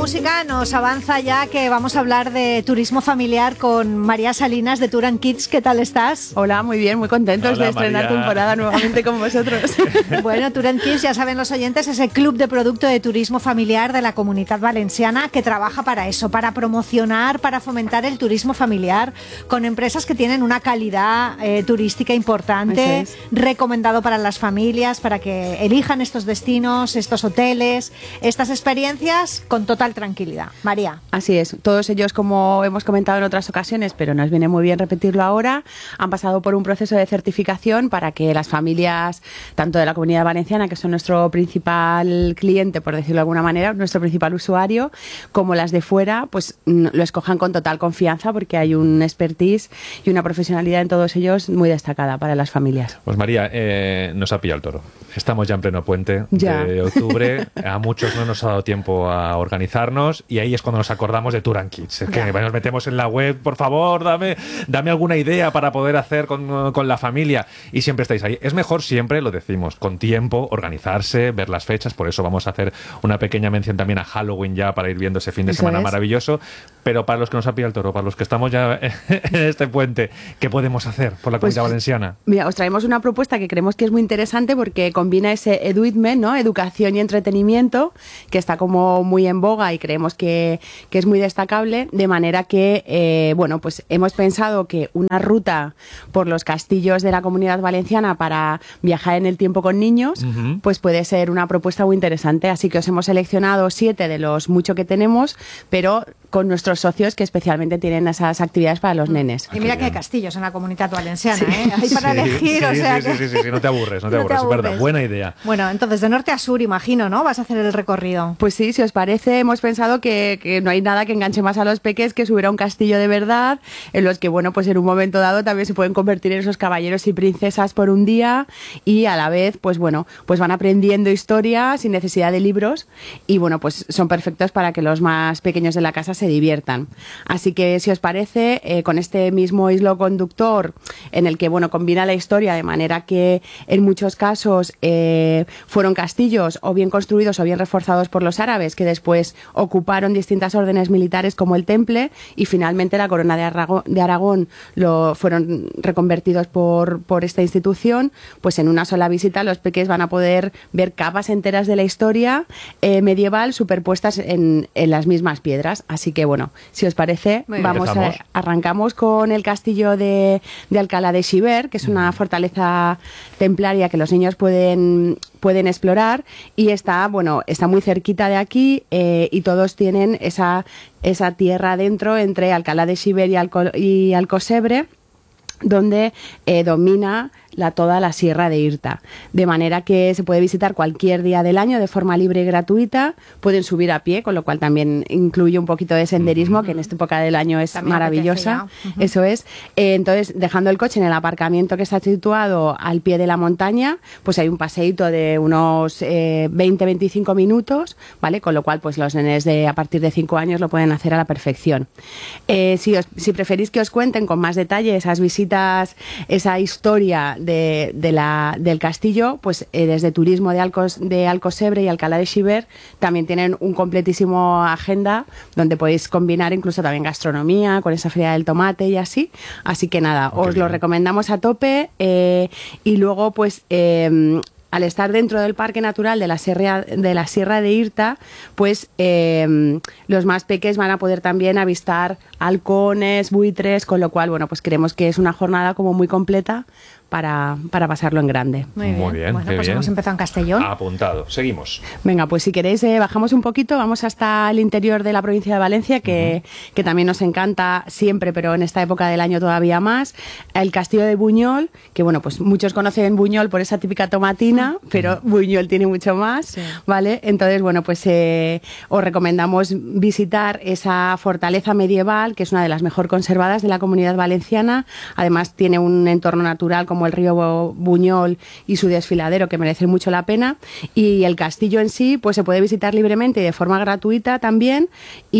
música nos avanza ya que vamos a hablar de turismo familiar con María Salinas de Tour and Kids. ¿Qué tal estás? Hola, muy bien, muy contentos de estrenar temporada nuevamente con vosotros. Bueno, Tour and Kids, ya saben los oyentes, es el club de producto de turismo familiar de la Comunitat Valenciana que trabaja para eso, para promocionar, para fomentar el turismo familiar con empresas que tienen una calidad turística importante, recomendado para las familias, para que elijan estos destinos, estos hoteles, estas experiencias con total tranquilidad. María. Así es, todos ellos, como hemos comentado en otras ocasiones, pero nos viene muy bien repetirlo ahora, han pasado por un proceso de certificación para que las familias, tanto de la Comunidad Valenciana, que son nuestro principal cliente, por decirlo de alguna manera, nuestro principal usuario, como las de fuera, pues lo escojan con total confianza porque hay un expertise y una profesionalidad en todos ellos muy destacada para las familias. Pues María, nos ha pillado el toro. Estamos ya en pleno puente de octubre. A muchos no nos ha dado tiempo a organizarnos y ahí es cuando nos acordamos de Tour and Kids. Es que nos metemos en la web, por favor, dame alguna idea para poder hacer con la familia. Y siempre estáis ahí. Es mejor siempre, lo decimos, con tiempo, organizarse, ver las fechas. Por eso vamos a hacer una pequeña mención también a Halloween ya para ir viendo ese fin de semana maravilloso. Pero para los que nos ha pillado el toro, para los que estamos ya en este puente, ¿qué podemos hacer por la Comunidad Valenciana? Mira, os traemos una propuesta que creemos que es muy interesante porque combina ese eduitment, ¿no? Educación y entretenimiento, que está como muy en boga y creemos que es muy destacable, de manera que, bueno, pues hemos pensado que una ruta por los castillos de la Comunidad Valenciana para viajar en el tiempo con niños, pues puede ser una propuesta muy interesante. Así que os hemos seleccionado 7 de los mucho que tenemos, pero con nuestros socios que especialmente tienen esas actividades para los nenes. Y mira que hay castillos en la Comunidad Valenciana, ¿eh? Hay para elegir, o sea que... Sí, no te aburres, es verdad, buena idea. Bueno, entonces de norte a sur, imagino, ¿no? Vas a hacer el recorrido. Pues sí, si os parece, hemos pensado que no hay nada que enganche más a los peques que subir a un castillo de verdad, en los que, bueno, pues en un momento dado también se pueden convertir en esos caballeros y princesas por un día y a la vez, pues bueno, pues van aprendiendo historia sin necesidad de libros y, bueno, pues son perfectos para que los más pequeños de la casa se diviertan. Así que, si os parece, con este mismo hilo conductor en el que, bueno, combina la historia de manera que en muchos casos fueron castillos o bien construidos o bien reforzados por los árabes que después ocuparon distintas órdenes militares como el Temple y finalmente la Corona de Aragón lo fueron reconvertidos por esta institución, pues en una sola visita los peques van a poder ver capas enteras de la historia medieval superpuestas en las mismas piedras. Así que, bueno, si os parece, arrancamos con el castillo de Alcalá de Xiver, que es una fortaleza templaria que los niños pueden explorar y está muy cerquita de aquí y todos tienen esa tierra adentro entre Alcalá de Xiver y Alcosebre, donde domina toda la Sierra de Irta, de manera que se puede visitar cualquier día del año de forma libre y gratuita. Pueden subir a pie, con lo cual también incluye un poquito de senderismo, que en esta época del año es también maravillosa. Eso es. Entonces, dejando el coche en el aparcamiento que está situado al pie de la montaña, pues hay un paseíto de unos 20-25 minutos, ¿vale? Con lo cual, pues los nenes a partir de 5 años lo pueden hacer a la perfección. Si preferís que os cuenten con más detalle esas visitas, esa historia del castillo, pues desde Turismo de Alcosebre y Alcalá de Xiver también tienen un completísimo agenda donde podéis combinar incluso también gastronomía con esa feria del tomate y así que nada, os lo recomendamos a tope y luego pues al estar dentro del Parque Natural de la Sierra de Irta, pues los más peques van a poder también avistar halcones, buitres, con lo cual, bueno, pues creemos que es una jornada como muy completa para pasarlo en grande. Muy bien. Bueno, pues hemos empezado en Castellón. Apuntado. Seguimos. Venga, pues si queréis bajamos un poquito, vamos hasta el interior de la provincia de Valencia, que también nos encanta siempre, pero en esta época del año todavía más. El castillo de Buñol, que bueno, pues muchos conocen Buñol por esa típica tomatina, pero Buñol tiene mucho más, ¿vale? Entonces, bueno, pues os recomendamos visitar esa fortaleza medieval, que es una de las mejor conservadas de la Comunidad Valenciana. Además, tiene un entorno natural como el río Buñol y su desfiladero que merece mucho la pena, y el castillo en sí pues se puede visitar libremente y de forma gratuita también, y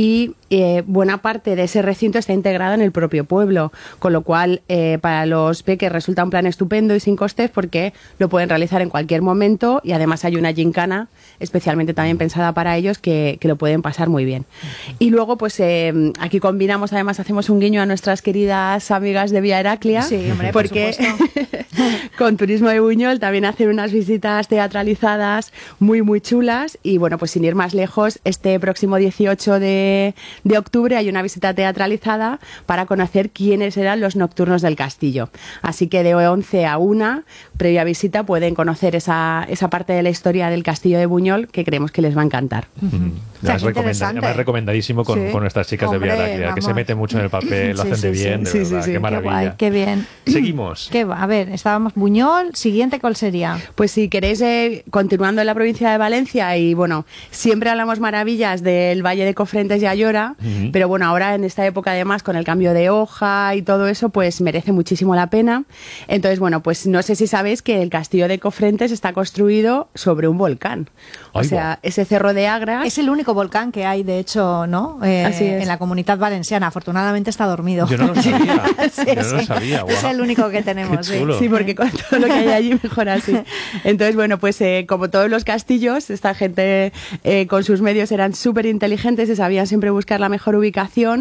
buena parte de ese recinto está integrada en el propio pueblo, con lo cual para los peques resulta un plan estupendo y sin costes porque lo pueden realizar en cualquier momento y además hay una gincana especialmente también pensada para ellos que lo pueden pasar muy bien. Y luego pues aquí combinamos, además hacemos un guiño a nuestras queridas amigas de Vía Heraclia, sí, hombre, porque con Turismo de Buñol también hacen unas visitas teatralizadas muy muy chulas y bueno, pues sin ir más lejos, este próximo 18 de octubre hay una visita teatralizada para conocer quiénes eran los nocturnos del castillo. Así que de 11 a 1, previa visita, pueden conocer esa parte de la historia del castillo de Buñol que creemos que les va a encantar. Es recomendadísimo con nuestras chicas de Vía Heraclia, que se meten mucho en el papel, lo hacen de bien, de verdad, qué maravilla. Qué guay, qué bien. Seguimos. A ver, estábamos Buñol, siguiente, ¿cuál sería? Pues si queréis, continuando en la provincia de Valencia, y bueno, siempre hablamos maravillas del Valle de Cofrentes y Ayora, pero bueno, ahora en esta época además con el cambio de hoja y todo eso, pues merece muchísimo la pena. Entonces, bueno, pues no sé si sabéis que el castillo de Cofrentes está construido sobre un volcán. O sea, ese cerro de Agras... Es el único volcán que hay, de hecho, ¿no? Así es. En la Comunidad Valenciana. Afortunadamente está dormido. Yo no lo sabía. Yo no lo sabía. Es el único que tenemos. Sí, porque con todo lo que hay allí mejor así. Entonces, bueno, pues como todos los castillos, esta gente con sus medios eran súper inteligentes y sabían siempre buscar la mejor ubicación.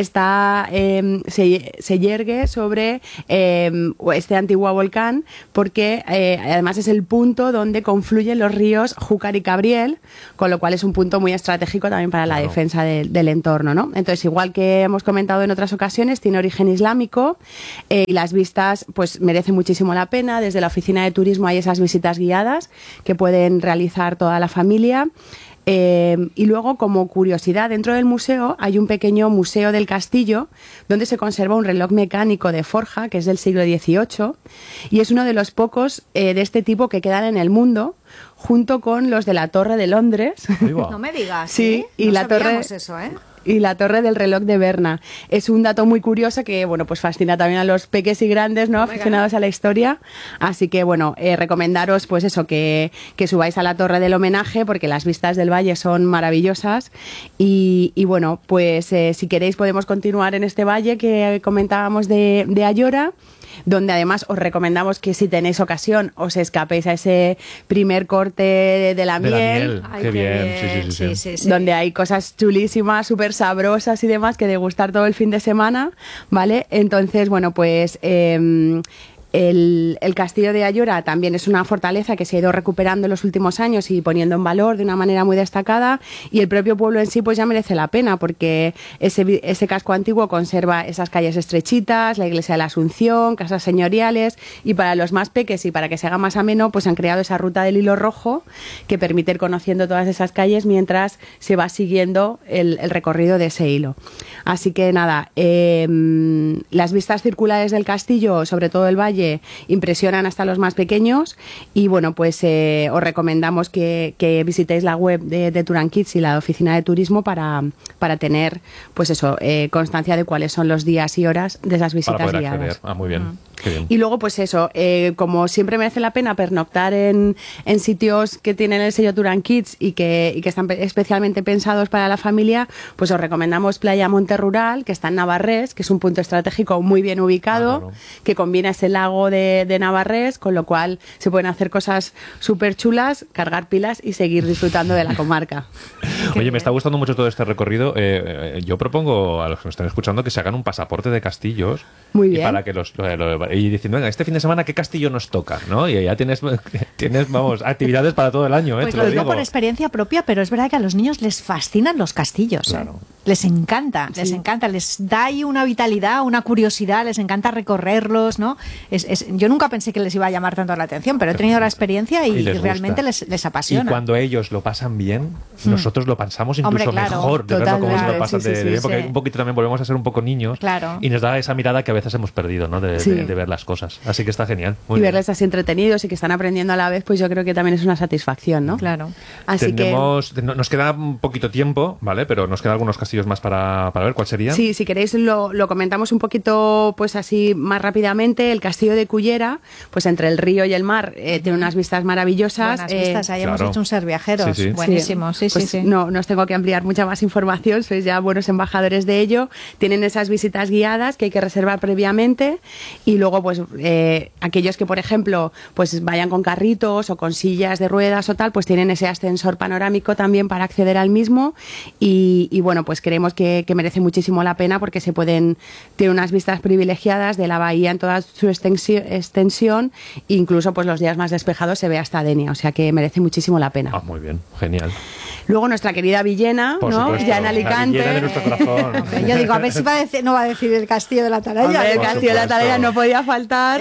Se yergue sobre este antiguo volcán porque además es el punto donde confluyen los ríos Júcar y Cabriel, con lo cual es un punto muy estratégico también para la defensa del entorno, ¿no? Entonces, igual que hemos comentado en otras ocasiones, tiene origen islámico y las vistas pues merecen muchísimo la pena. Desde la oficina de turismo hay esas visitas guiadas que pueden realizar toda la familia. Y luego, como curiosidad, dentro del museo hay un pequeño museo del castillo donde se conserva un reloj mecánico de forja que es del siglo XVIII y es uno de los pocos de este tipo que quedan en el mundo, junto con los de la Torre de Londres. No me digas. Sí, y no la torre... eso, ¿eh? Y la torre del reloj de Berna. Es un dato muy curioso que, bueno, pues fascina también a los peques y grandes, ¿no? Aficionados a la historia. Así que, bueno, recomendaros, pues eso, que subáis a la torre del homenaje porque las vistas del valle son maravillosas. Y bueno, pues si queréis podemos continuar en este valle que comentábamos de Ayora, donde además os recomendamos que si tenéis ocasión os escapéis a ese primer corte de la miel. Ay, qué bien. Sí. Donde hay cosas chulísimas, súper sabrosas y demás que degustar todo el fin de semana, ¿vale? Entonces, bueno, pues... El castillo de Ayora también es una fortaleza que se ha ido recuperando en los últimos años y poniendo en valor de una manera muy destacada, y el propio pueblo en sí pues ya merece la pena porque ese casco antiguo conserva esas calles estrechitas, la iglesia de la Asunción, casas señoriales, y para los más peques y para que se haga más ameno pues han creado esa ruta del hilo rojo que permite ir conociendo todas esas calles mientras se va siguiendo el recorrido de ese hilo. Así que nada, las vistas circulares del castillo, sobre todo el valle, impresionan hasta los más pequeños y bueno, pues os recomendamos que visitéis la web de Turan Kids y la oficina de turismo para tener pues eso, constancia de cuáles son los días y horas de esas visitas para poder guiadas. acceder. Muy bien. Qué bien. Y luego pues eso, como siempre merece la pena pernoctar en sitios que tienen el sello Turan Kids y que están especialmente pensados para la familia, pues os recomendamos Playa Monte Rural, que está en Navarrés, que es un punto estratégico muy bien ubicado, que combina ese lago de Navarrés, con lo cual se pueden hacer cosas súper chulas, cargar pilas y seguir disfrutando de la comarca. Oye, me está gustando mucho todo este recorrido. Yo propongo a los que nos están escuchando que se hagan un pasaporte de castillos. Muy bien. Y para que y diciendo, venga, este fin de semana ¿qué castillo nos toca? ¿No? Y ya tienes vamos, actividades para todo el año, Pues te lo digo por experiencia propia, pero es verdad que a los niños les fascinan los castillos. Claro. Les encanta, les da ahí una vitalidad, una curiosidad, les encanta recorrerlos, ¿no? Yo nunca pensé que les iba a llamar tanto la atención, pero he tenido la experiencia y realmente les apasiona. Y cuando ellos lo pasan bien, nosotros lo pasamos incluso mejor de verlo como se lo pasan de bien, porque un poquito también volvemos a ser un poco niños y nos da esa mirada que a veces hemos perdido, ¿no? De ver las cosas. Así que está genial. Muy bien. Verles así entretenidos y que están aprendiendo a la vez, pues yo creo que también es una satisfacción, ¿no? Claro. Así nos queda un poquito tiempo, ¿vale? Pero nos quedan algunos castillos castillos más para ver cuál sería. Sí, si queréis lo comentamos un poquito pues así más rápidamente. El castillo de Cullera, pues entre el río y el mar, tiene unas vistas maravillosas. Buenas vistas, ahí hemos hecho un Ser Viajeros. Sí. Buenísimo, sí. No os tengo que ampliar mucha más información, sois ya buenos embajadores de ello. Tienen esas visitas guiadas que hay que reservar previamente y luego pues aquellos que por ejemplo pues vayan con carritos o con sillas de ruedas o tal, pues tienen ese ascensor panorámico también para acceder al mismo y bueno, pues creemos que merece muchísimo la pena porque tiene unas vistas privilegiadas de la bahía en toda su extensión, incluso pues los días más despejados se ve hasta Denia, o sea que merece muchísimo la pena. Muy bien, genial. Luego nuestra querida Villena, por ¿no? Supuesto, Ya en Alicante. La Villena de nuestro corazón. Yo digo, a ver si no va a decir el Castillo de la Atalaya. Hombre, el Castillo de la Atalaya no podía faltar.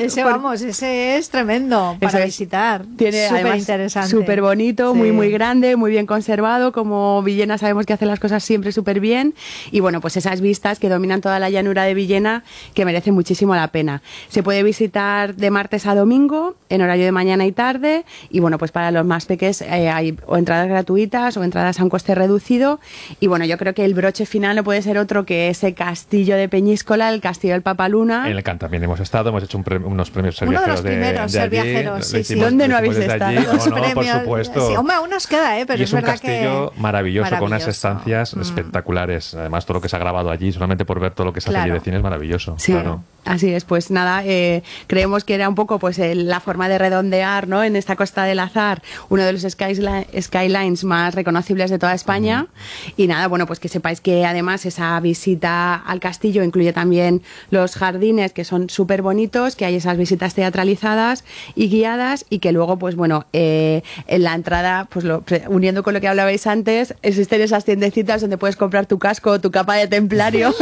Ese es tremendo para visitar. Tiene súper interesante. Súper bonito, Sí. muy grande, muy bien conservado. Como Villena sabemos que hace las cosas siempre súper bien. Y bueno, pues esas vistas que dominan toda la llanura de Villena que merecen muchísimo la pena. Se puede visitar de martes a domingo, en horario de mañana y tarde. Y bueno, pues para los más peques hay o entradas gratuitas o entradas a un coste reducido. Y bueno, yo creo que el broche final no puede ser otro que ese castillo de Peñíscola, el castillo del Papaluna. En el CAN también hemos estado, hemos hecho unos premios Ser Uno de Viajeros los primeros de Ser allí. Viajeros, sí. ¿Dónde no habéis estado? Los No, por premios, supuesto. Sí, hombre, aún nos queda, pero y es un verdad castillo que maravilloso, con unas maravilloso. estancias espectaculares. Además, todo lo que se ha grabado allí, solamente por ver todo lo que se hace allí de cine es maravilloso. Sí, claro. así es. Pues nada, creemos que era un poco pues la forma de redondear, ¿no? En esta Costa del Azar, uno de los skylines más reconocibles de toda España. Y nada, bueno, pues que sepáis que además esa visita al castillo incluye también los jardines, que son súper bonitos, que hay esas visitas teatralizadas y guiadas, y que luego, pues bueno, en la entrada, pues uniendo con lo que hablabais antes, existen esas tiendecitas donde puedes comprar tu casco o tu capa de templario.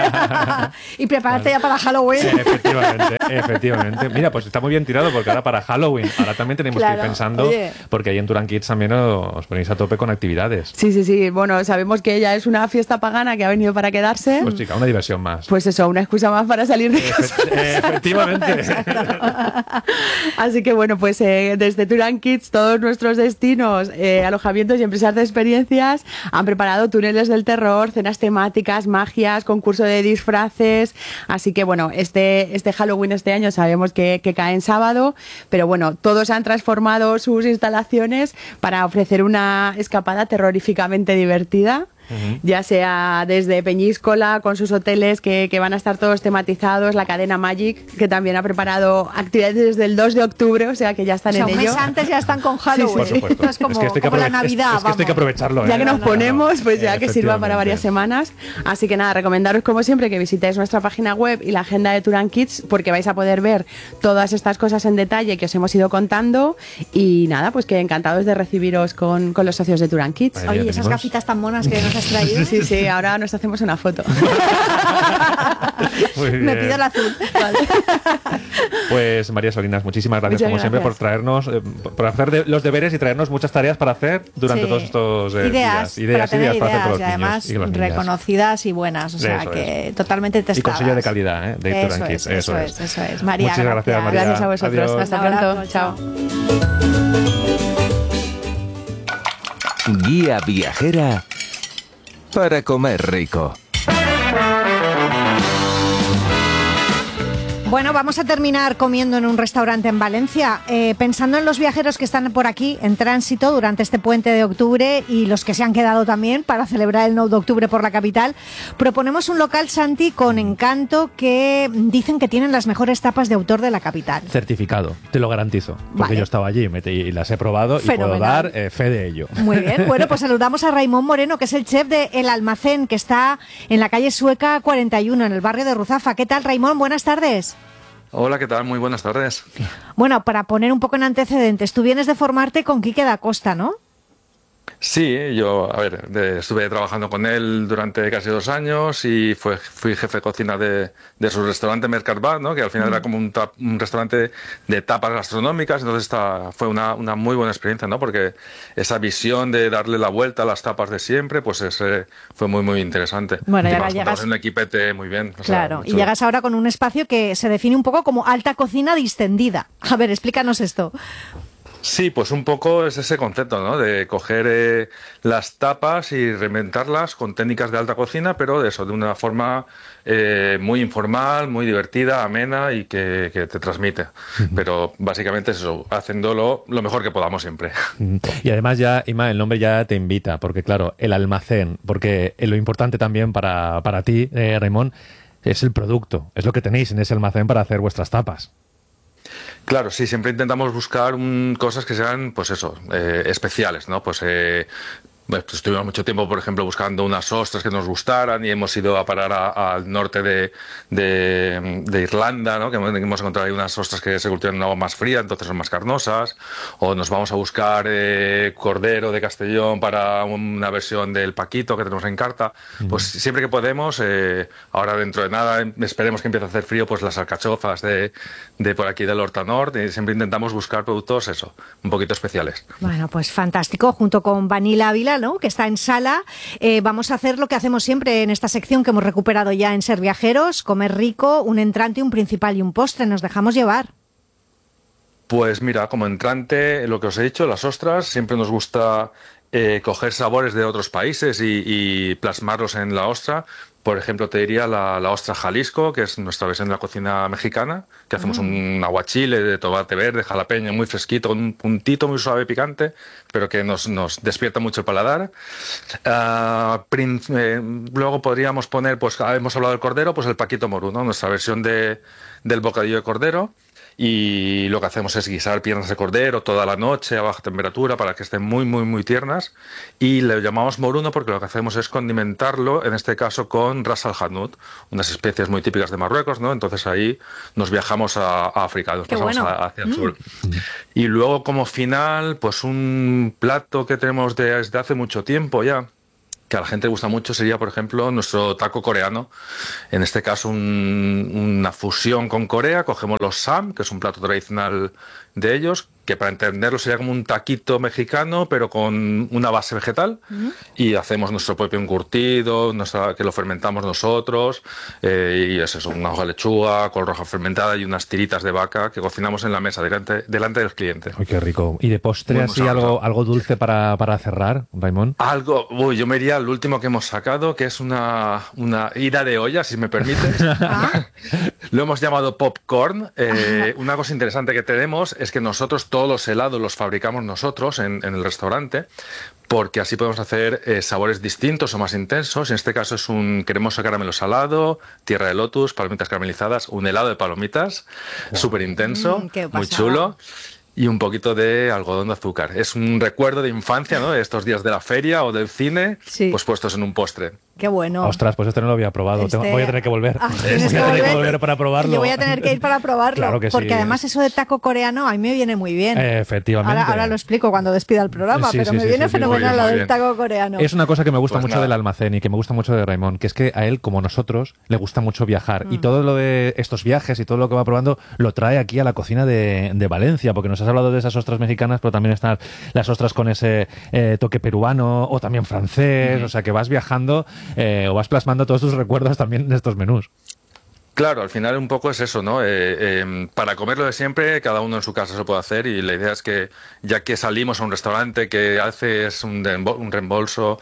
Y prepararte ya para Halloween. Efectivamente. Mira, pues está muy bien tirado porque ahora para Halloween, ahora también tenemos que ir pensando, porque ahí en Turan Kids también os ponéis a tope con actividades. Sí. Bueno, sabemos que ella es una fiesta pagana que ha venido para quedarse. Pues chica, una diversión más. Pues eso, una excusa más para salir de casa. Efectivamente. Así que bueno, pues desde Turan Kids todos nuestros destinos, alojamientos y empresas de experiencias han preparado túneles del terror, cenas temáticas, magias, concurso de disfraces. Así que bueno, este Halloween este año sabemos que cae en sábado, pero bueno, todos han transformado sus instalaciones para ofrecer una escapada terroríficamente divertida. Ya sea desde Peñíscola, con sus hoteles que van a estar todos tematizados, la cadena Magic, que también ha preparado actividades desde el 2 de octubre, o sea que ya están en ello. Un mes antes ya están con Halloween. Por supuesto. Esto es como, como la Navidad. Es que esto hay que aprovecharlo. Ya que nos ponemos, pues ya que sirva para varias semanas. Así que nada, recomendaros como siempre que visitéis nuestra página web y la agenda de Turan Kids, porque vais a poder ver todas estas cosas en detalle que os hemos ido contando. Y nada, pues que encantados de recibiros con los socios de Turan Kids. Oye, esas gafitas tan monas que nos has traído. Sí, ahora nos hacemos una foto. Muy bien. Me pido la azul. Vale. Pues María Solinas, muchísimas gracias como siempre por traernos, por hacer los deberes y traernos muchas tareas para hacer durante todos estos días. Ideas para hacer con los y además niños reconocidas y buenas, o sea que totalmente testadas. Y con sello de calidad, de Turan Kids. Eso es. María, muchas gracias, María. Gracias a vosotros. Adiós. Hasta pronto. Chao. Guía viajera para comer rico. Bueno, vamos a terminar comiendo en un restaurante en Valencia. Pensando en los viajeros que están por aquí en tránsito durante este puente de octubre y los que se han quedado también para celebrar el 9 de octubre por la capital, proponemos un local, Santi, con encanto que dicen que tienen las mejores tapas de autor de la capital. Certificado, te lo garantizo. Porque yo estaba allí y las he probado. Fenomenal. Y puedo dar fe de ello. Muy bien, bueno, pues saludamos a Raimón Moreno, que es el chef de El Almacén, que está en la calle Sueca 41, en el barrio de Ruzafa. ¿Qué tal, Raimón? Buenas tardes. Hola, ¿qué tal? Muy buenas tardes. Bueno, para poner un poco en antecedentes, tú vienes de formarte con Quique da Costa, ¿no? Sí, yo, estuve trabajando con él durante casi 2 años y fui jefe de cocina de su restaurante Mercat Bar, ¿no? Que al final era como un restaurante de tapas gastronómicas, entonces fue una muy buena experiencia, ¿no? Porque esa visión de darle la vuelta a las tapas de siempre, pues fue muy interesante. Bueno, y ya llegas en un equipete muy bien. Claro, y llegas ahora con un espacio que se define un poco como alta cocina distendida. A ver, explícanos esto. Sí, pues un poco es ese concepto, ¿no? De coger las tapas y reinventarlas con técnicas de alta cocina, pero de eso, de una forma muy informal, muy divertida, amena y que te transmite. Pero básicamente es eso, haciéndolo lo mejor que podamos siempre. Y además ya, Ima, el nombre ya te invita, porque claro, el almacén, porque lo importante también para ti, Raimon, es el producto, es lo que tenéis en ese almacén para hacer vuestras tapas. Claro, sí, siempre intentamos buscar cosas que sean, pues eso, especiales, ¿no? Pues estuvimos mucho tiempo, por ejemplo, buscando unas ostras que nos gustaran y hemos ido a parar al norte de Irlanda, ¿no? Que hemos encontrado ahí unas ostras que se cultivan en agua más fría, entonces son más carnosas. O nos vamos a buscar cordero de Castellón para una versión del paquito que tenemos en carta. Pues siempre que podemos, ahora dentro de nada, esperemos que empiece a hacer frío, pues las alcachofas de por aquí del Horta Nord, y siempre intentamos buscar productos, eso, un poquito especiales. Bueno, pues fantástico, junto con Vanilla Ávila, ¿no? Que está en sala, vamos a hacer lo que hacemos siempre en esta sección que hemos recuperado ya en Ser Viajeros, comer rico, un entrante, un principal y un postre, nos dejamos llevar. Pues mira, como entrante, lo que os he dicho, las ostras, siempre nos gusta coger sabores de otros países y plasmarlos en la ostra. Por ejemplo, te diría la ostra Jalisco, que es nuestra versión de la cocina mexicana, que hacemos un aguachile de tomate verde, jalapeño, muy fresquito, con un puntito muy suave picante, pero que nos despierta mucho el paladar. Luego podríamos poner, pues hemos hablado del cordero, pues el paquito morú, ¿no? Nuestra versión del bocadillo de cordero. Y lo que hacemos es guisar piernas de cordero toda la noche a baja temperatura para que estén muy, muy, muy tiernas. Y le llamamos moruno porque lo que hacemos es condimentarlo, en este caso con ras al hanout, unas especies muy típicas de Marruecos, ¿no? Entonces ahí nos viajamos a África, nos pasamos hacia el sur. Y luego como final, pues un plato que tenemos desde hace mucho tiempo ya, que a la gente le gusta mucho, sería, por ejemplo, nuestro taco coreano. En este caso, una fusión con Corea. Cogemos los sam, que es un plato tradicional de ellos, que para entenderlo sería como un taquito mexicano, pero con una base vegetal. Y hacemos nuestro propio encurtido, que lo fermentamos nosotros. Y es eso, una hoja de lechuga, col roja fermentada y unas tiritas de vaca que cocinamos en la mesa, delante del cliente. ¡Ay, qué rico! ¿Y de postre así algo dulce para cerrar, Raimon? Yo me iría al último que hemos sacado, que es una ida de olla, si me permites. Lo hemos llamado popcorn. Una cosa interesante que tenemos es que nosotros todos los helados los fabricamos nosotros en el restaurante, porque así podemos hacer sabores distintos o más intensos. En este caso es un cremoso caramelo salado, tierra de lotus, palomitas caramelizadas, un helado de palomitas, súper intenso, muy chulo. Y un poquito de algodón de azúcar. Es un recuerdo de infancia, ¿no? Estos días de la feria o del cine, pues puestos en un postre. Qué bueno. Ostras, pues no lo había probado. Voy a tener que volver. Tienes que volver para probarlo. Yo voy a tener que ir para probarlo. Claro que sí. Porque además eso de taco coreano a mí me viene muy bien. Efectivamente. Ahora lo explico cuando despida el programa, pero me viene fenomenal lo del taco coreano. Es una cosa que me gusta mucho del almacén y que me gusta mucho de Raimon, que es que a él, como nosotros, le gusta mucho viajar. Y todo lo de estos viajes y todo lo que va probando lo trae aquí a la cocina de Valencia, porque nos has hablado de esas ostras mexicanas, pero también están las ostras con ese toque peruano o también francés. O sea, que vas viajando o vas plasmando todos tus recuerdos también en estos menús. Claro, al final un poco es eso, ¿no? Para comerlo de siempre, cada uno en su casa se puede hacer, y la idea es que, ya que salimos a un restaurante que haces un reembolso,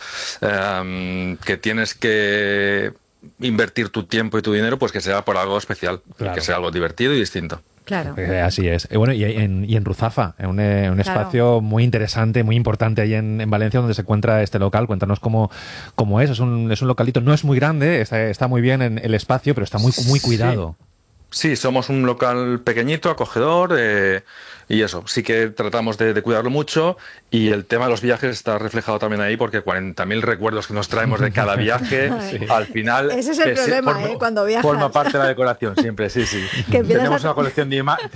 que tienes que invertir tu tiempo y tu dinero, pues que sea por algo especial, que sea algo divertido y distinto. Claro. Así es. Bueno, y en Ruzafa, un espacio muy interesante, muy importante ahí en Valencia, donde se encuentra este local. Cuéntanos cómo es. Es un localito, no es muy grande, está muy bien en el espacio, pero está muy cuidado. Sí, somos un local pequeñito, acogedor, y eso, sí que tratamos de cuidarlo mucho, y el tema de los viajes está reflejado también ahí, porque 40.000 recuerdos que nos traemos de cada viaje, al final... Ese es el problema, cuando viajas. Forma parte de la decoración, siempre, sí. Tenemos una colección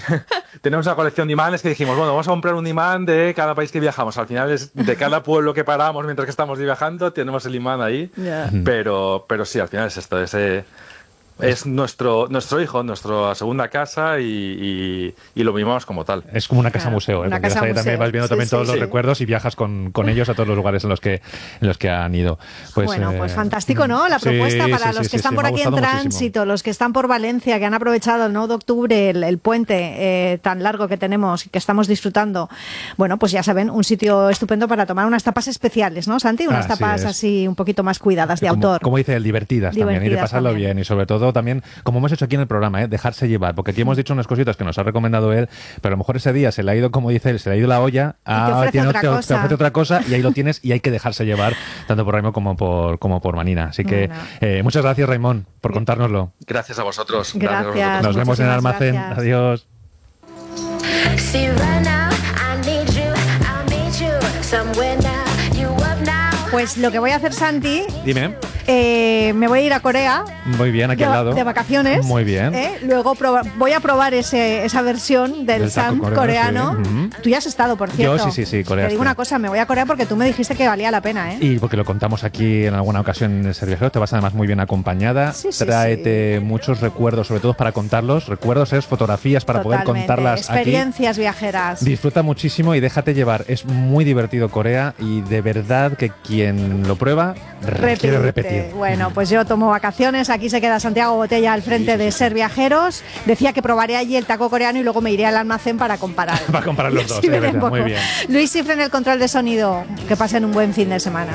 de imanes que dijimos, bueno, vamos a comprar un imán de cada país que viajamos. Al final es de cada pueblo que paramos mientras que estamos viajando, tenemos el imán ahí, pero sí, al final es esto, Es nuestro hijo, nuestra segunda casa y lo mimamos como tal. Es como una casa museo, una porque casa museo. también vas viendo también todos los recuerdos y viajas con ellos a todos los lugares en los que han ido. Pues fantástico, ¿no? La propuesta para los que están por aquí en tránsito, muchísimo. Los que están por Valencia, que han aprovechado el 9 de octubre, el puente tan largo que tenemos y que estamos disfrutando. Bueno, pues ya saben, un sitio estupendo para tomar unas tapas especiales, ¿no, Santi? Unas tapas así un poquito más cuidadas, de autor. Como dice él, divertidas también, y de pasarlo bien. Y sobre todo también, como hemos hecho aquí en el programa, dejarse llevar, porque aquí hemos dicho unas cositas que nos ha recomendado él, pero a lo mejor ese día se le ha ido, como dice él, se le ha ido la olla, te ofrece otra cosa y ahí lo tienes y hay que dejarse llevar, tanto por Raimon como por Manina. Así que muchas gracias, Raimon, por contárnoslo. Gracias a vosotros. Gracias. Nos vemos en el almacén. Gracias. Adiós. Pues lo que voy a hacer, Santi... Dime. Me voy a ir a Corea. Muy bien, aquí al lado. De vacaciones. Muy bien. Luego voy a probar esa versión del Sam coreano. Sí. Tú ya has estado, por cierto. Yo sí, Corea. Te digo una cosa, me voy a Corea porque tú me dijiste que valía la pena, Y porque lo contamos aquí en alguna ocasión en el Ser Viajero. Te vas además muy bien acompañada. Tráete muchos recuerdos, sobre todo para contarlos. Recuerdos es fotografías para poder contarlas experiencias aquí. Viajeras. Disfruta muchísimo y déjate llevar. Es muy divertido Corea y de verdad que quien lo prueba quiere repetir. Bueno, pues yo tomo vacaciones. Aquí se queda Santiago Botella al frente de Ser Viajeros. Decía que probaré allí el taco coreano y luego me iré al almacén para comparar. Para comparar los dos. Muy bien. Luis Cifre en el control de sonido. Que pasen un buen fin de semana.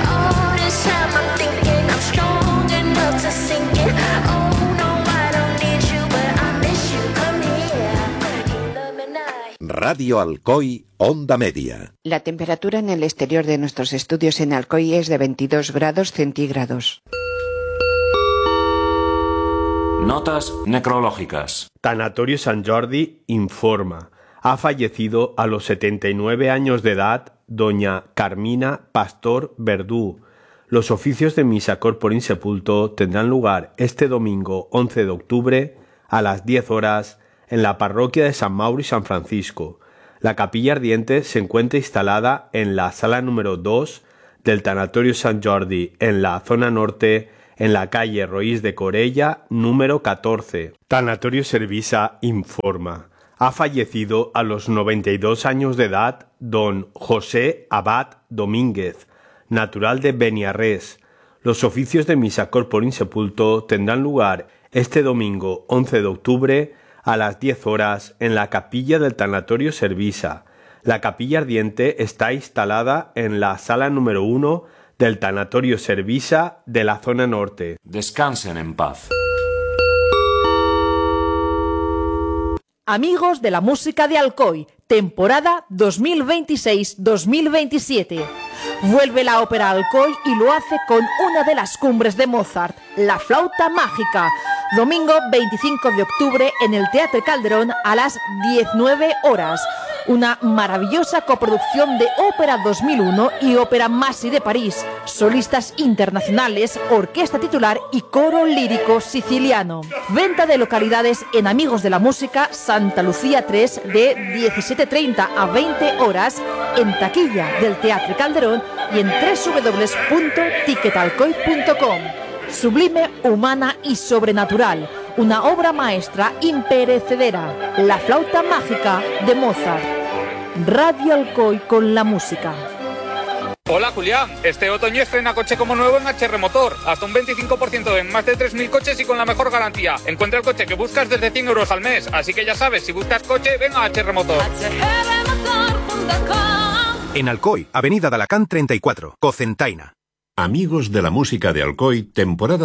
Radio Alcoy, Onda Media. La temperatura en el exterior de nuestros estudios en Alcoy es de 22 grados centígrados. Notas necrológicas. Tanatorio Sant Jordi informa. Ha fallecido a los 79 años de edad doña Carmina Pastor Verdú. Los oficios de misa corpore insepulto tendrán lugar este domingo 11 de octubre a las 10 horas en la parroquia de San Mauro y San Francisco. La capilla ardiente se encuentra instalada en la sala número 2 del Tanatorio Sant Jordi, en la zona norte, en la calle Roís de Corella, número 14. Tanatorio Servisa informa. Ha fallecido a los 92 años de edad don José Abad Domínguez, natural de Beniarrés. Los oficios de misa corpore insepulto tendrán lugar este domingo 11 de octubre a las 10 horas en la capilla del Tanatorio Servisa. La capilla ardiente está instalada en la sala número 1 del Tanatorio Servisa de la zona norte. Descansen en paz. Amigos de la música de Alcoy, temporada 2026-2027. Vuelve la ópera Alcoy y lo hace con una de las cumbres de Mozart, La Flauta Mágica. Domingo 25 de octubre en el Teatre Calderón a las 19 horas. Una maravillosa coproducción de Ópera 2001 y Ópera Masi de París. Solistas internacionales, orquesta titular y coro lírico siciliano. Venta de localidades en Amigos de la Música, Santa Lucía 3, de 17:30 a 20 horas en taquilla del Teatre Calderón y en www.ticketalcoy.com. Sublime, humana y sobrenatural. Una obra maestra imperecedera. La Flauta Mágica de Mozart. Radio Alcoy con la música. Hola Julián, este otoño estrena coche como nuevo en HR Motor. Hasta un 25% en más de 3.000 coches y con la mejor garantía. Encuentra el coche que buscas desde 100 euros al mes. Así que ya sabes, si buscas coche, ven a HR Motor. En Alcoy, Avenida de Alacant 34, Cocentaina. Amigos de la música de Alcoy, temporada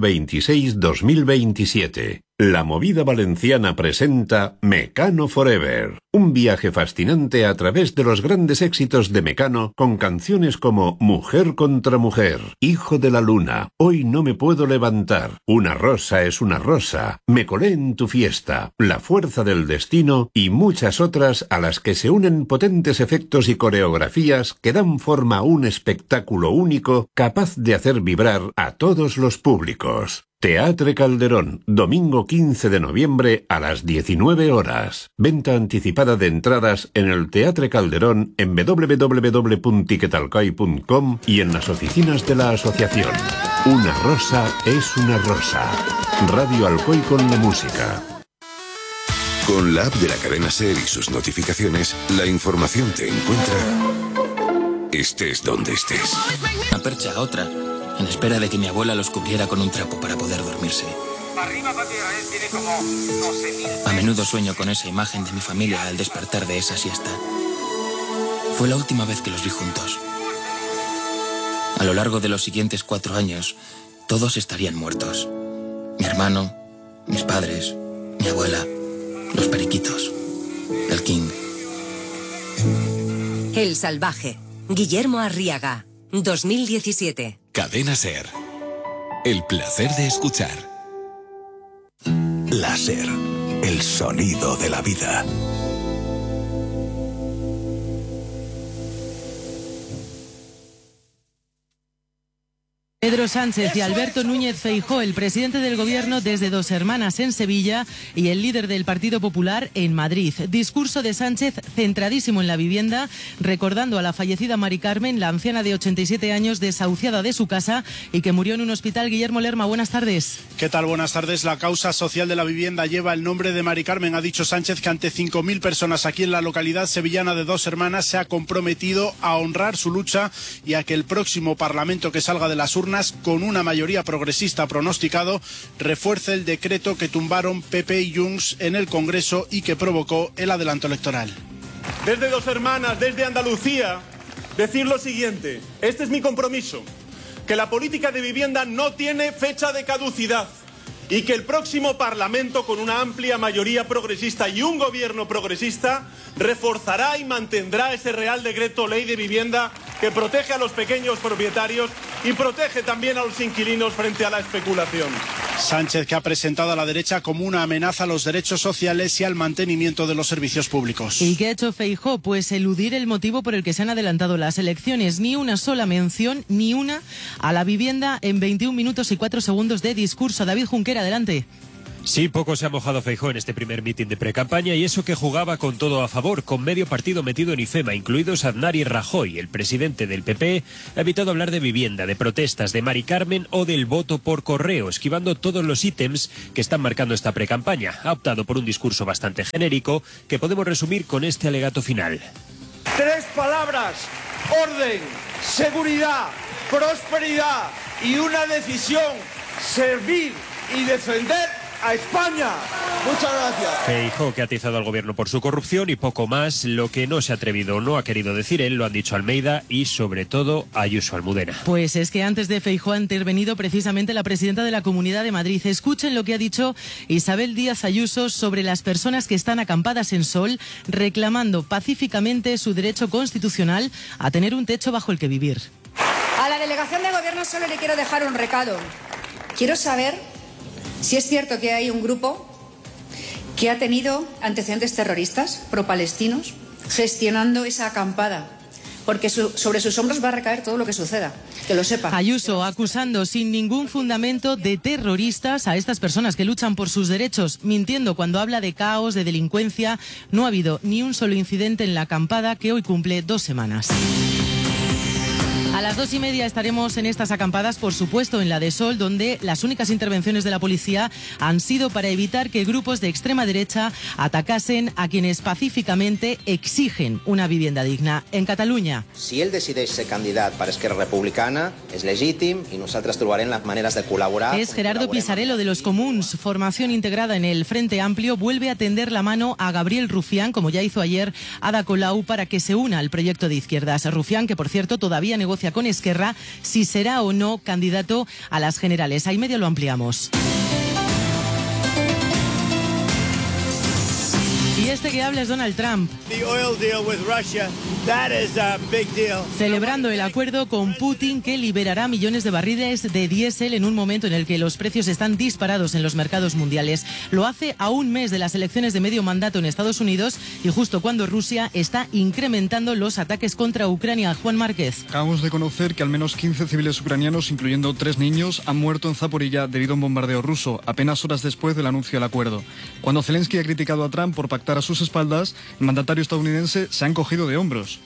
2026-2027. La Movida Valenciana presenta Mecano Forever, un viaje fascinante a través de los grandes éxitos de Mecano con canciones como Mujer contra Mujer, Hijo de la Luna, Hoy no me puedo levantar, Una rosa es una rosa, Me colé en tu fiesta, La fuerza del destino y muchas otras a las que se unen potentes efectos y coreografías que dan forma a un espectáculo único capaz de hacer vibrar a todos los públicos. Teatre Calderón, domingo 15 de noviembre a las 19 horas. Venta anticipada de entradas en el Teatre Calderón en www.ticketalcoy.com y en las oficinas de la asociación. Una rosa es una rosa. Radio Alcoy con la música. Con la app de la cadena SER y sus notificaciones, la información te encuentra estés donde estés. Una percha, otra, en espera de que mi abuela los cubriera con un trapo para poder dormirse. A menudo sueño con esa imagen de mi familia al despertar de esa siesta. Fue la última vez que los vi juntos. A lo largo de los siguientes 4 años, todos estarían muertos. Mi hermano, mis padres, mi abuela, los periquitos, el King. El salvaje. Guillermo Arriaga, 2017. Cadena SER. El placer de escuchar. La SER. El sonido de la vida. Pedro Sánchez y Alberto Núñez Feijóo, el presidente del Gobierno desde Dos Hermanas en Sevilla y el líder del Partido Popular en Madrid. Discurso de Sánchez centradísimo en la vivienda, recordando a la fallecida Mari Carmen, la anciana de 87 años desahuciada de su casa y que murió en un hospital. Guillermo Lerma, buenas tardes. ¿Qué tal? Buenas tardes. La causa social de la vivienda lleva el nombre de Mari Carmen. Ha dicho Sánchez que ante 5.000 personas aquí en la localidad sevillana de Dos Hermanas se ha comprometido a honrar su lucha y a que el próximo Parlamento que salga de las urnas con una mayoría progresista pronosticado refuerce el decreto que tumbaron PP y Junts en el Congreso y que provocó el adelanto electoral. Desde Dos Hermanas, desde Andalucía, decir lo siguiente: este es mi compromiso, que la política de vivienda no tiene fecha de caducidad y que el próximo Parlamento, con una amplia mayoría progresista y un gobierno progresista, reforzará y mantendrá ese Real Decreto Ley de Vivienda que protege a los pequeños propietarios y protege también a los inquilinos frente a la especulación. Sánchez, que ha presentado a la derecha como una amenaza a los derechos sociales y al mantenimiento de los servicios públicos. ¿Y qué ha hecho Feijóo? Pues eludir el motivo por el que se han adelantado las elecciones. Ni una sola mención, ni una, a la vivienda en 21 minutos y 4 segundos de discurso. David Junquera, adelante. Sí, poco se ha mojado Feijóo en este primer mitin de precampaña, y eso que jugaba con todo a favor, con medio partido metido en IFEMA, incluidos Aznar y Rajoy. El presidente del PP ha evitado hablar de vivienda, de protestas, de Mari Carmen o del voto por correo, esquivando todos los ítems que están marcando esta precampaña. Ha optado por un discurso bastante genérico que podemos resumir con este alegato final. 3 palabras: orden, seguridad, prosperidad y una decisión: servir y defender a España. Muchas gracias. Feijóo, que ha atizado al gobierno por su corrupción y poco más. Lo que no se ha atrevido o no ha querido decir él, lo han dicho Almeida y sobre todo Ayuso Almudena. Pues es que antes de Feijóo ha intervenido precisamente la presidenta de la Comunidad de Madrid. Escuchen lo que ha dicho Isabel Díaz Ayuso sobre las personas que están acampadas en Sol, reclamando pacíficamente su derecho constitucional a tener un techo bajo el que vivir. A la delegación de gobierno solo le quiero dejar un recado. Quiero saber si es cierto que hay un grupo que ha tenido antecedentes terroristas pro-palestinos gestionando esa acampada, porque sobre sus hombros va a recaer todo lo que suceda, que lo sepa. Ayuso acusando sin ningún fundamento de terroristas a estas personas que luchan por sus derechos, mintiendo cuando habla de caos, de delincuencia. No ha habido ni un solo incidente en la acampada, que hoy cumple 2 semanas. A las 2:30 estaremos en estas acampadas, por supuesto en la de Sol, donde las únicas intervenciones de la policía han sido para evitar que grupos de extrema derecha atacasen a quienes pacíficamente exigen una vivienda digna. En Catalunya, si ell decideix ser candidat per Esquerra Republicana, és legítim i nosaltres trobarem les maneres de col·laborar. es Gerardo Pisarello de los Comuns, formación integrada en el Frente Amplio, vuelve a tender la mano a Gabriel Rufián, como ya hizo ayer Ada Colau, para que se una al proyecto de izquierdas. Rufián, que por cierto todavía negocia con Esquerra si será o no candidato a las generales. Ahí medio lo ampliamos. Y este que habla es Donald Trump, celebrando el acuerdo con Putin que liberará millones de barriles de diésel en un momento en el que los precios están disparados en los mercados mundiales. Lo hace a un mes de las elecciones de medio mandato en Estados Unidos y justo cuando Rusia está incrementando los ataques contra Ucrania. Juan Márquez. Acabamos de conocer que al menos 15 civiles ucranianos, incluyendo 3 niños, han muerto en Zaporilla debido a un bombardeo ruso, apenas horas después del anuncio del acuerdo. Cuando Zelensky ha criticado a Trump por pactar a sus espaldas, el mandatario estadounidense se ha encogido de hombros.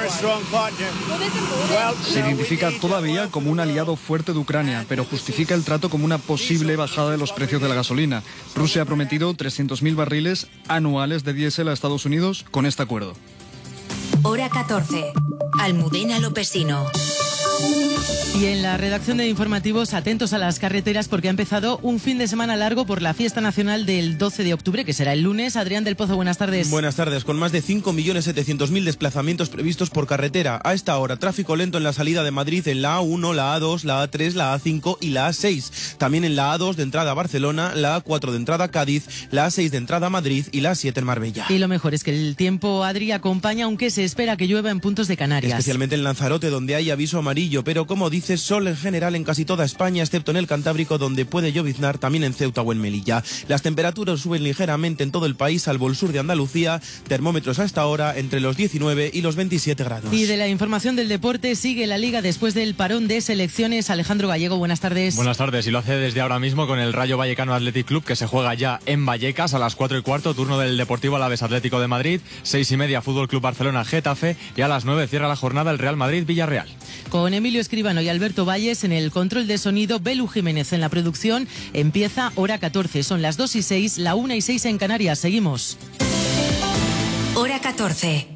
Se identifica todavía como un aliado fuerte de Ucrania, pero justifica el trato como una posible bajada de los precios de la gasolina. Rusia ha prometido 300.000 barriles anuales de diésel a Estados Unidos con este acuerdo. Hora 14. Almudena Lopesino. Y en la redacción de informativos, atentos a las carreteras porque ha empezado un fin de semana largo por la fiesta nacional del 12 de octubre, que será el lunes. Adrián del Pozo, buenas tardes. Buenas tardes. Con más de 5.700.000 desplazamientos previstos por carretera. A esta hora, tráfico lento en la salida de Madrid en la A1, la A2, la A3, la A5 y la A6. También en la A2 de entrada a Barcelona, la A4 de entrada a Cádiz, la A6 de entrada a Madrid y la A7 en Marbella. Y lo mejor es que el tiempo, Adri, acompaña, aunque se espera que llueva en puntos de Canarias. Especialmente en Lanzarote, donde hay aviso amarillo, pero como dice, sol en general en casi toda España, excepto en el Cantábrico, donde puede lloviznar, también en Ceuta o en Melilla. Las temperaturas suben ligeramente en todo el país, salvo el sur de Andalucía. Termómetros hasta ahora entre los 19 y los 27 grados. Y de la información del deporte, sigue la Liga después del parón de selecciones. Alejandro Gallego, buenas tardes. Buenas tardes, y lo hace desde ahora mismo con el Rayo Vallecano Athletic Club, que se juega ya en Vallecas a las 4:15, turno del Deportivo Alavés Atlético de Madrid, 6:30 Fútbol Club Barcelona Getafe, y a las 9 cierra la jornada el Real Madrid Villarreal. Con Emilio Escribano y Alberto Valles en el control de sonido, Belu Jiménez en la producción. Empieza Hora 14, son las 2:06, la 1:06 en Canarias. Seguimos. Hora 14.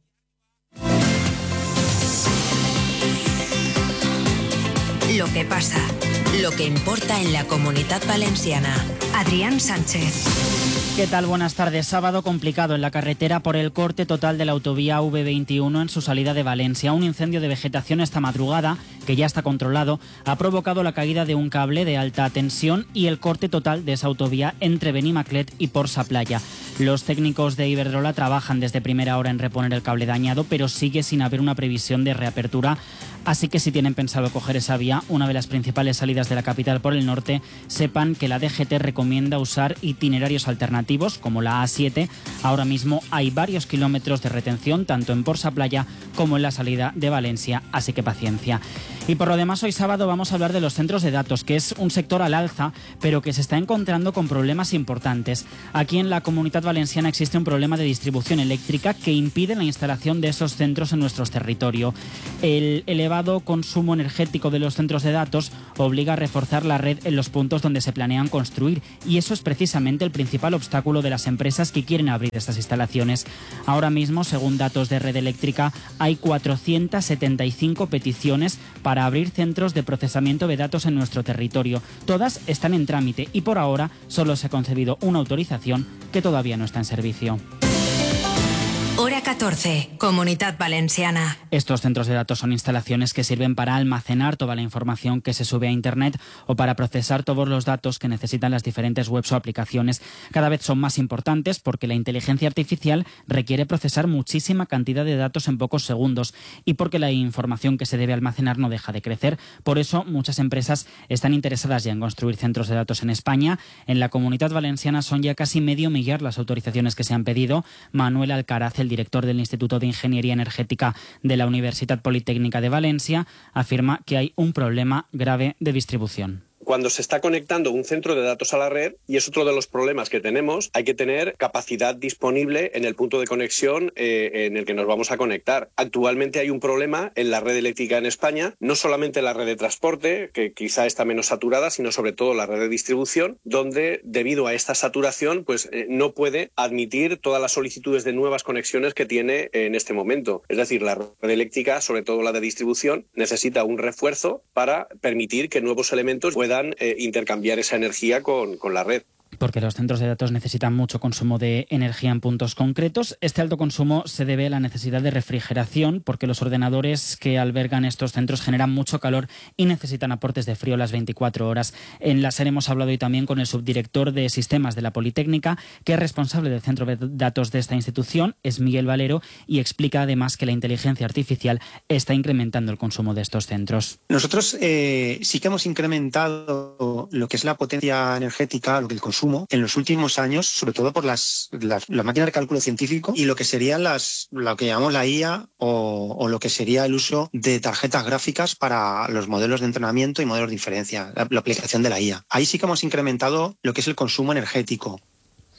Lo que pasa, lo que importa en la Comunitat Valenciana. Adrián Sánchez. ¿Qué tal? Buenas tardes. Sábado complicado en la carretera por el corte total de la autovía V21 en su salida de Valencia. Un incendio de vegetación esta madrugada, que ya está controlado, ha provocado la caída de un cable de alta tensión y el corte total de esa autovía entre Benimaclet y Porsa Playa. Los técnicos de Iberdrola trabajan desde primera hora en reponer el cable dañado, pero sigue sin haber una previsión de reapertura. Así que si tienen pensado coger esa vía, una de las principales salidas de la capital por el norte, sepan que la DGT recomienda usar itinerarios alternativos como la A7. Ahora mismo hay varios kilómetros de retención tanto en Porsa Playa como en la salida de Valencia, así que paciencia. Y por lo demás, hoy sábado vamos a hablar de los centros de datos, que es un sector al alza, pero que se está encontrando con problemas importantes. Aquí en la Comunitat Valenciana existe un problema de distribución eléctrica que impide la instalación de esos centros en nuestro territorio. El elevado consumo energético de los centros de datos obliga a reforzar la red en los puntos donde se planean construir, y eso es precisamente el principal obstáculo de las empresas que quieren abrir estas instalaciones. Ahora mismo, según datos de Red Eléctrica, hay 475 peticiones para abrir centros de procesamiento de datos en nuestro territorio. Todas están en trámite y por ahora solo se ha concedido una autorización que todavía no está en servicio. Hora 14, Comunitat Valenciana. Estos centros de datos son instalaciones que sirven para almacenar toda la información que se sube a Internet o para procesar todos los datos que necesitan las diferentes webs o aplicaciones. Cada vez son más importantes porque la inteligencia artificial requiere procesar muchísima cantidad de datos en pocos segundos y porque la información que se debe almacenar no deja de crecer. Por eso, muchas empresas están interesadas ya en construir centros de datos en España. En la Comunitat Valenciana son ya casi 500.000 las autorizaciones que se han pedido. Manuel Alcaraz, el director del Instituto de Ingeniería Energética de la Universitat Politécnica de Valencia, afirma que hay un problema grave de distribución. Cuando se está conectando un centro de datos a la red, y es otro de los problemas que tenemos, hay que tener capacidad disponible en el punto de conexión en el que nos vamos a conectar. Actualmente hay un problema en la red eléctrica en España, no solamente la red de transporte, que quizá está menos saturada, sino sobre todo la red de distribución, donde debido a esta saturación pues no puede admitir todas las solicitudes de nuevas conexiones que tiene en este momento. Es decir, la red eléctrica, sobre todo la de distribución, necesita un refuerzo para permitir que nuevos elementos puedan intercambiar esa energía con la red. Porque los centros de datos necesitan mucho consumo de energía en puntos concretos. Este alto consumo se debe a la necesidad de refrigeración, porque los ordenadores que albergan estos centros generan mucho calor y necesitan aportes de frío las 24 horas. En la SER hemos hablado hoy también con el subdirector de sistemas de la Politécnica, que es responsable del centro de datos de esta institución, es Miguel Valero, y explica además que la inteligencia artificial está incrementando el consumo de estos centros. Nosotros sí que hemos incrementado lo que es la potencia energética, lo que el consumo en los últimos años, sobre todo por las máquinas de cálculo científico y lo que serían lo que llamamos la IA o lo que sería el uso de tarjetas gráficas para los modelos de entrenamiento y modelos de inferencia, la aplicación de la IA. Ahí sí que hemos incrementado lo que es el consumo energético.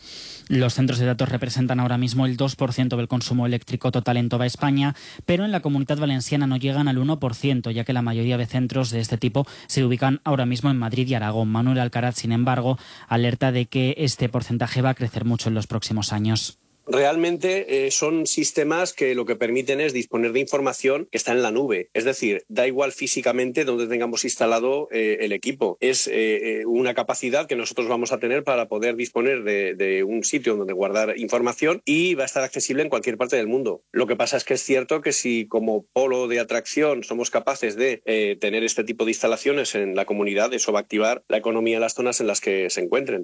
Los centros de datos representan ahora mismo el 2% del consumo eléctrico total en toda España, pero en la Comunidad Valenciana no llegan al 1%, ya que la mayoría de centros de este tipo se ubican ahora mismo en Madrid y Aragón. Manuel Alcaraz, sin embargo, alerta de que este porcentaje va a crecer mucho en los próximos años. Realmente son sistemas que lo que permiten es disponer de información que está en la nube. Es decir, da igual físicamente donde tengamos instalado el equipo. Es una capacidad que nosotros vamos a tener para poder disponer de un sitio donde guardar información y va a estar accesible en cualquier parte del mundo. Lo que pasa es que es cierto que si como polo de atracción somos capaces de tener este tipo de instalaciones en la comunidad, eso va a activar la economía en las zonas en las que se encuentren.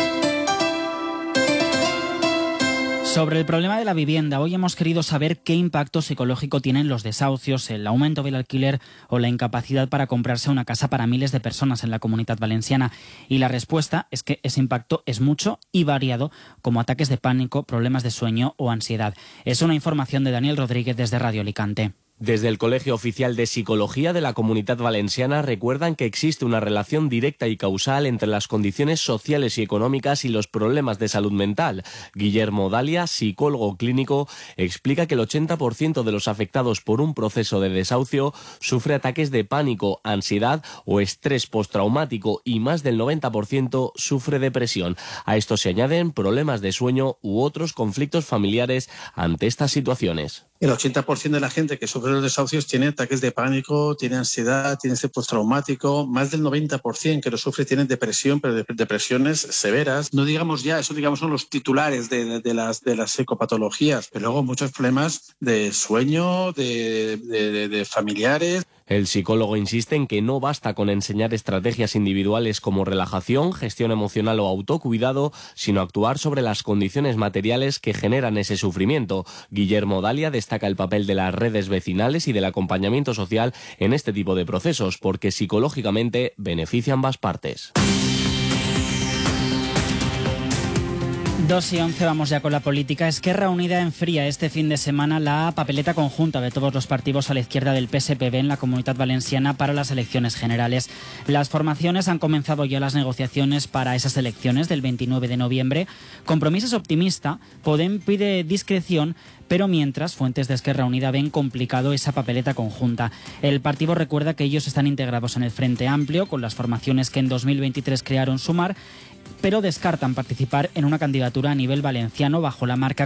Sobre el problema de la vivienda, hoy hemos querido saber qué impacto psicológico tienen los desahucios, el aumento del alquiler o la incapacidad para comprarse una casa para miles de personas en la Comunidad Valenciana. Y la respuesta es que ese impacto es mucho y variado, como ataques de pánico, problemas de sueño o ansiedad. Es una información de Daniel Rodríguez desde Radio Alicante. Desde el Colegio Oficial de Psicología de la Comunidad Valenciana recuerdan que existe una relación directa y causal entre las condiciones sociales y económicas y los problemas de salud mental. Guillermo Dalia, psicólogo clínico, explica que el 80% de los afectados por un proceso de desahucio sufre ataques de pánico, ansiedad o estrés postraumático y más del 90% sufre depresión. A esto se añaden problemas de sueño u otros conflictos familiares ante estas situaciones. El 80% de la gente que sufre los desahucios tiene ataques de pánico, tiene ansiedad, tiene estrés postraumático. Más del 90% que lo sufre tiene depresión, pero depresiones severas. No digamos ya, eso digamos son los titulares de las psicopatologías, pero luego muchos problemas de sueño, de familiares. El psicólogo insiste en que no basta con enseñar estrategias individuales como relajación, gestión emocional o autocuidado, sino actuar sobre las condiciones materiales que generan ese sufrimiento. Guillermo Dalia destaca el papel de las redes vecinales y del acompañamiento social en este tipo de procesos, porque psicológicamente beneficia a ambas partes. 2:11, vamos ya con la política. Esquerra Unida enfría este fin de semana la papeleta conjunta de todos los partidos a la izquierda del PSPV en la Comunidad Valenciana para las elecciones generales. Las formaciones han comenzado ya las negociaciones para esas elecciones del 29 de noviembre. Compromís es optimista, Podem pide discreción, pero mientras, fuentes de Esquerra Unida ven complicado esa papeleta conjunta. El partido recuerda que ellos están integrados en el Frente Amplio, con las formaciones que en 2023 crearon Sumar, pero descartan participar en una candidatura a nivel valenciano bajo la marca